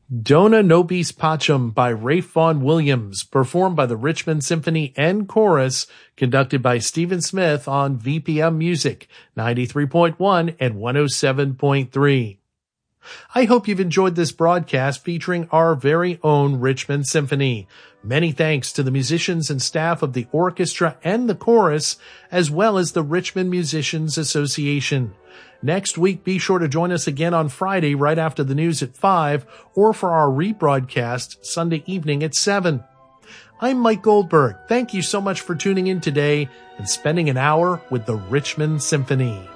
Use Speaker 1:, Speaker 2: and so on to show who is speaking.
Speaker 1: Dona Nobis Pacem by Ralph Vaughan Williams, performed by the Richmond Symphony and Chorus, conducted by Stephen Smith on VPM Music 93.1 and 107.3. I hope you've enjoyed this broadcast featuring our very own Richmond Symphony. Many thanks to the musicians and staff of the orchestra and the chorus, as well as the Richmond Musicians Association. Next week, be sure to join us again on Friday right after the news at 5, or for our rebroadcast Sunday evening at 7. I'm Mike Goldberg. Thank you so much for tuning in today and spending an hour with the Richmond Symphony.